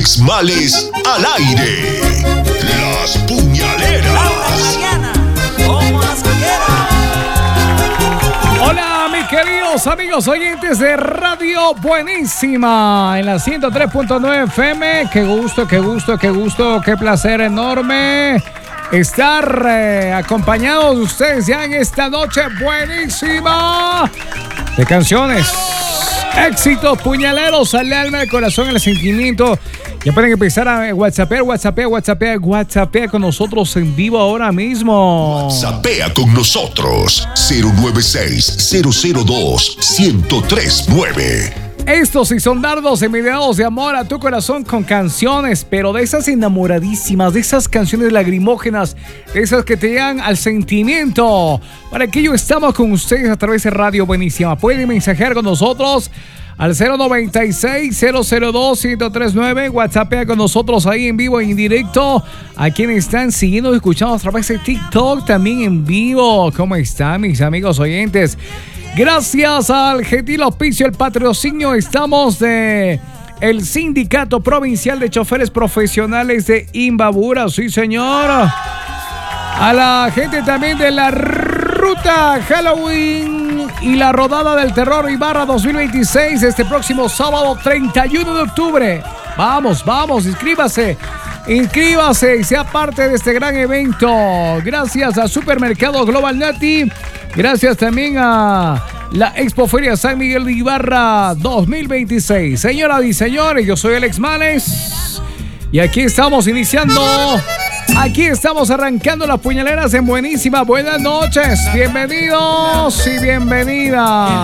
Alex Males al aire. Las puñaleras. Hola, mis queridos amigos oyentes de Radio Buenísima en la 103.9 FM. Qué gusto, qué placer enorme estar acompañados de ustedes ya en esta noche buenísima de canciones, éxitos, puñaleros al alma, al corazón, al sentimiento. Ya pueden empezar a WhatsAppear con nosotros en vivo ahora mismo. WhatsAppea con nosotros 096-002-1039. Estos sí son dardos enviados de amor a tu corazón con canciones, pero de esas enamoradísimas, de esas canciones lagrimógenas, de esas que te llegan al sentimiento. Para aquello estamos con ustedes a través de Radio Buenísima. Pueden mensajear con nosotros al 096-002-1039. WhatsAppea con nosotros ahí en vivo, en directo. A quienes están siguiendo y escuchando a través de TikTok, también en vivo. ¿Cómo están, mis amigos oyentes? Gracias al gentil auspicio, el patrocinio, estamos de el Sindicato Provincial de Choferes Profesionales de Imbabura. Sí, señor. A la gente también de la Ruta Halloween y la Rodada del Terror Ibarra 2026 este próximo sábado 31 de octubre. Vamos, inscríbase y sea parte de este gran evento. Gracias a Supermercado Global Nati. Gracias también a la Expoferia San Miguel de Ibarra 2026. Señoras y señores, yo soy Alex Males y aquí estamos iniciando. Aquí estamos arrancando las puñaleras en Buenísima. Buenas noches, bienvenidos y bienvenidas.